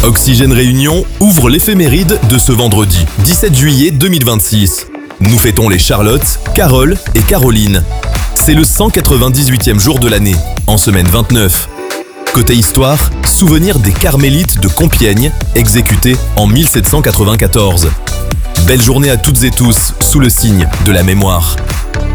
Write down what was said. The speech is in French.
Oxygène Réunion ouvre l'éphéméride de ce vendredi 17 juillet 2026. Nous fêtons les Charlotte, Carole et Caroline. C'est le 198e jour de l'année, en semaine 29. Côté histoire, souvenir des Carmélites de Compiègne, exécutés en 1794. Belle journée à toutes et tous, sous le signe de la mémoire.